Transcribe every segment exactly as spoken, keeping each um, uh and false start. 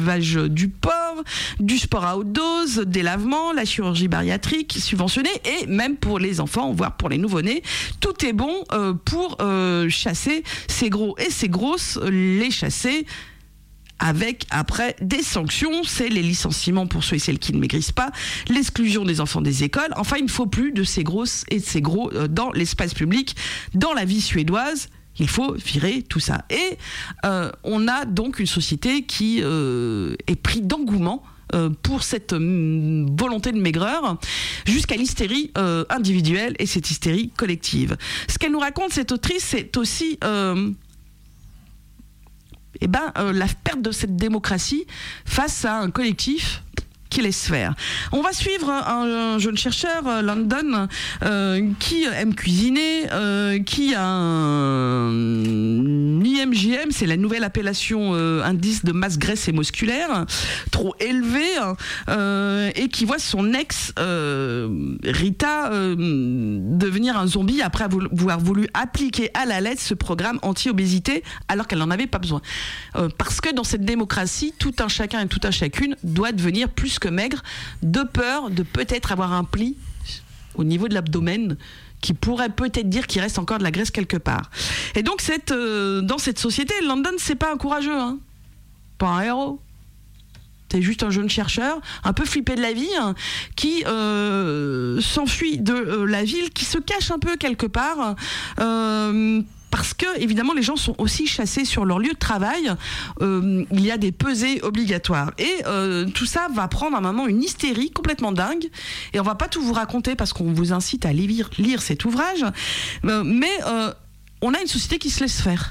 l'élevage du porc, du sport à haute dose, des lavements, la chirurgie bariatrique subventionnée et même pour les enfants, voire pour les nouveau-nés. Tout est bon euh, pour euh, chasser ces gros et ces grosses, les chasser avec après des sanctions, c'est les licenciements pour ceux et celles qui ne maigrissent pas, l'exclusion des enfants des écoles. Enfin, il ne faut plus de ces grosses et de ces gros euh, dans l'espace public, dans la vie suédoise. Il faut virer tout ça. Et euh, on a donc une société qui euh, est prise d'engouement euh, pour cette euh, volonté de maigreur jusqu'à l'hystérie euh, individuelle et cette hystérie collective. Ce qu'elle nous raconte, cette autrice, c'est aussi... Euh, eh ben, euh, la perte de cette démocratie face à un collectif qui laisse faire. On va suivre un, un jeune chercheur, euh, London, euh, qui aime cuisiner, euh, qui a un I M J M, c'est la nouvelle appellation euh, indice de masse graisse et musculaire, trop élevé, euh, et qui voit son ex, euh, Rita, euh, devenir un zombie après avoir voulu appliquer à la lettre ce programme anti-obésité alors qu'elle n'en avait pas besoin. Euh, parce que dans cette démocratie, tout un chacun et tout un chacune doit devenir plus que maigre, de peur de peut-être avoir un pli au niveau de l'abdomen qui pourrait peut-être dire qu'il reste encore de la graisse quelque part. Et donc cette, euh, dans cette société, London, c'est pas un courageux, hein, pas un héros. C'est juste un jeune chercheur, un peu flippé de la vie, hein, qui euh, s'enfuit de euh, la ville, qui se cache un peu quelque part, euh, parce que, évidemment, les gens sont aussi chassés sur leur lieu de travail. Euh, il y a des pesées obligatoires. Et euh, tout ça va prendre à un moment une hystérie complètement dingue. Et on va pas tout vous raconter parce qu'on vous incite à lire, lire cet ouvrage. Euh, mais euh, on a une société qui se laisse faire.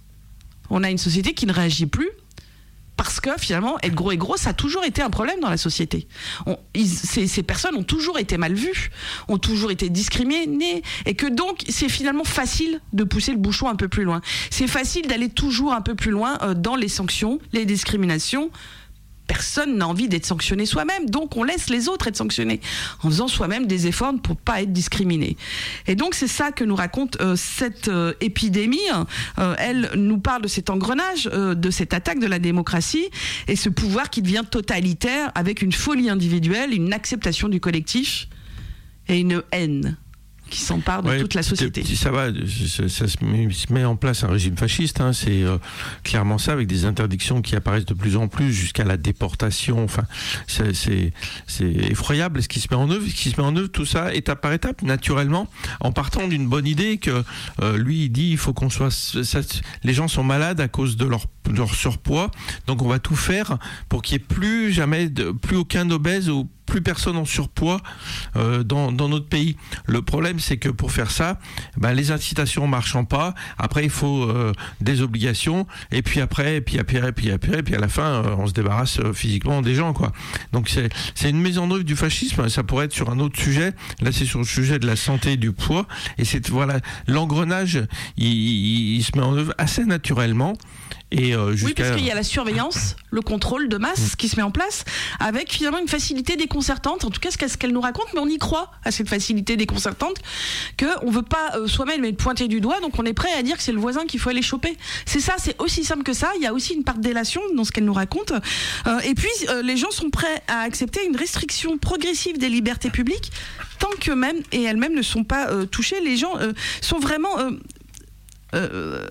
On a une société qui ne réagit plus. Parce que finalement, être gros et gros, ça a toujours été un problème dans la société. On, ils, ces, ces personnes ont toujours été mal vues, ont toujours été discriminées, et que donc c'est finalement facile de pousser le bouchon un peu plus loin. C'est facile d'aller toujours un peu plus loin euh, dans les sanctions, les discriminations. Personne n'a envie d'être sanctionné soi-même, donc on laisse les autres être sanctionnés en faisant soi-même des efforts pour pas être discriminé. Et donc c'est ça que nous raconte euh, cette euh, épidémie. Euh, elle nous parle de cet engrenage, euh, de cette attaque de la démocratie et ce pouvoir qui devient totalitaire avec une folie individuelle, une acceptation du collectif et une haine qui s'empare de ouais, toute la société. Petit, ça va, ça, ça se, met, se met en place un régime fasciste, hein, c'est euh, clairement ça, avec des interdictions qui apparaissent de plus en plus jusqu'à la déportation. Enfin, c'est, c'est, c'est effroyable ce qui se met en œuvre. Ce qui se met en œuvre, tout ça, étape par étape, naturellement, en partant d'une bonne idée que euh, lui, il dit, il faut qu'on soit... Ça, les gens sont malades à cause de leur, de leur surpoids, donc on va tout faire pour qu'il n'y ait plus jamais, de, plus aucun obèse ou plus personne en surpoids euh, dans, dans notre pays. Le problème, c'est que pour faire ça, ben, les incitations marchant pas, après il faut euh, des obligations, et puis après, et puis après, et puis après, et puis à la fin, euh, on se débarrasse euh, physiquement des gens, quoi. Donc c'est, c'est une mise en œuvre du fascisme. Ça pourrait être sur un autre sujet. Là, c'est sur le sujet de la santé et du poids. Et c'est voilà, l'engrenage, il, il, il se met en œuvre assez naturellement. Et euh, jusqu'à... Oui, parce qu'il y a la surveillance, le contrôle de masse mmh. qui se met en place, avec finalement une facilité déconcertante, en tout cas ce qu'elle nous raconte, mais on y croit à cette facilité déconcertante, qu'on ne veut pas euh, soi-même être pointé du doigt, donc on est prêt à dire que c'est le voisin qu'il faut aller choper. C'est ça, c'est aussi simple que ça. Il y a aussi une part de délation dans ce qu'elle nous raconte. Euh, et puis, euh, les gens sont prêts à accepter une restriction progressive des libertés publiques, tant qu'eux-mêmes et elles-mêmes ne sont pas euh, touchées. Les gens euh, sont vraiment... Euh, euh,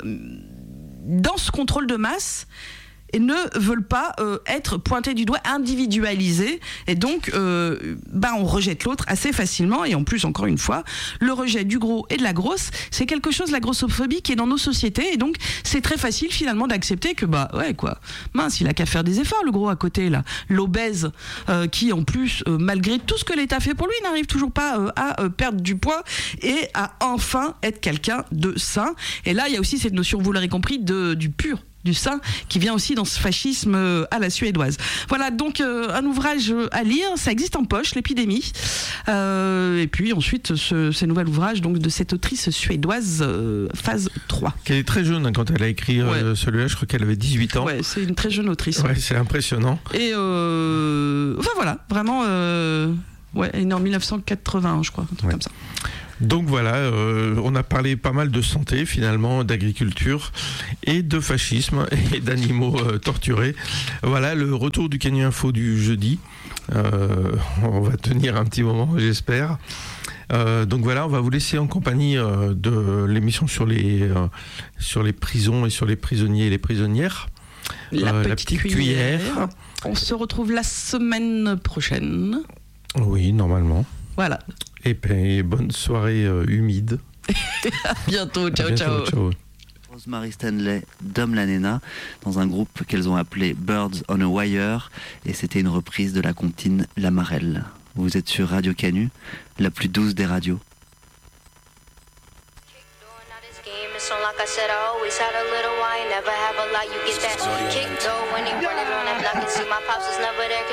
dans ce contrôle de masse et ne veulent pas euh, être pointés du doigt, individualisés, et donc euh, bah, on rejette l'autre assez facilement. Et en plus, encore une fois, le rejet du gros et de la grosse, c'est quelque chose, la grossophobie, qui est dans nos sociétés, et donc c'est très facile finalement d'accepter que bah ouais quoi, mince, il a qu'à faire des efforts, le gros à côté là, l'obèse euh, qui en plus euh, malgré tout ce que l'État fait pour lui n'arrive toujours pas euh, à euh, perdre du poids et à enfin être quelqu'un de sain. Et là il y a aussi cette notion, vous l'aurez compris, de, du pur, du sain, qui vient aussi dans ce fascisme à la suédoise. Voilà, donc euh, un ouvrage à lire, ça existe en poche, l'épidémie. Euh, et puis ensuite, ce, ce nouvel ouvrage donc, de cette autrice suédoise, euh, phase trois. Elle est très jeune hein, quand elle a écrit euh, ouais. celui-là, je crois qu'elle avait dix-huit ans. Ouais, c'est une très jeune autrice. Ouais, ouais. C'est impressionnant. Et euh, enfin voilà, vraiment, euh, ouais, elle est née en mille neuf cent quatre-vingt, je crois, un truc ouais. comme ça. Donc voilà, euh, on a parlé pas mal de santé finalement, d'agriculture et de fascisme et d'animaux euh, torturés. Voilà le retour du Canu Info du jeudi. Euh, on va tenir un petit moment, j'espère. Euh, donc voilà, on va vous laisser en compagnie euh, de l'émission sur les euh, sur les prisons et sur les prisonniers et les prisonnières. La, euh, petite, la petite cuillère. cuillère. On se retrouve la semaine prochaine. Oui, normalement. Voilà. Et ben, bonne soirée euh, humide. À bientôt, ciao, à bientôt, ciao. ciao. Rosemary Stanley, Dom Lanena, dans un groupe qu'elles ont appelé Birds on a Wire, et c'était une reprise de la comptine La Marelle. Vous êtes sur Radio Canu, la plus douce des radios. So like I said, I always had a little wine, never have a lot, you get that kick though when he running on that block and see my pops was never there.